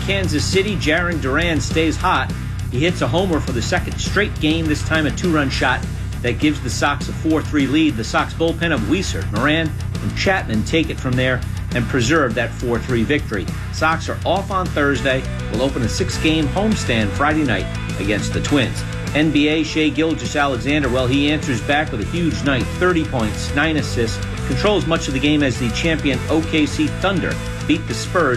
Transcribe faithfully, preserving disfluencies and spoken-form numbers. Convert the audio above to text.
Kansas City, Jarren Duran stays hot. He hits a homer for the second straight game, this time a two-run shot that gives the Sox a four three lead. The Sox bullpen of Weeser, Moran, and Chapman take it from there and preserve that four three victory. Sox are off on Thursday. Will open a six-game homestand Friday night against the Twins. N B A, Shai Gilgeous-Alexander, well, he answers back with a huge night, thirty points, nine assists, controls much of the game as the champion O K C Thunder beat the Spurs